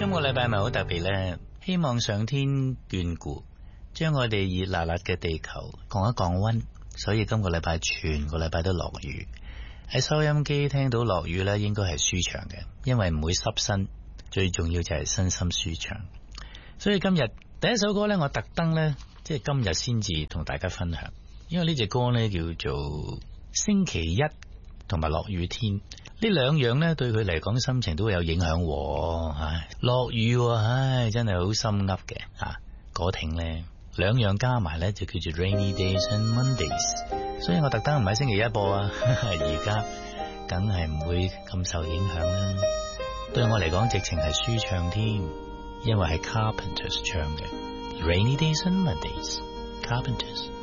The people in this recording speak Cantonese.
今個禮拜咪好特別呢，希望上天眷顧，將我哋熱辣辣嘅地球降一降溫，所以今個禮拜全個禮拜都落雨。喺收音機聽到落雨呢，應該係舒暢嘅，因為唔會濕身，最重要就係身心舒暢。所以今日第一首歌呢，我特登呢，即係今日先至同大家分享，因為呢隻歌呢叫做星期一同埋落雨天，呢兩樣呢對佢嚟講心情都會有影響。唉，落雨，唉，真係好心噏嘅啊！嗰挺呢兩樣加埋呢就叫做 Rainy Days and Mondays， 所以我特登唔係星期一播啊，而家梗係唔會咁受影響啦。對我嚟講直情係舒暢添，因為係 Carpenters 唱嘅 Rainy Days and Mondays， Carpenters。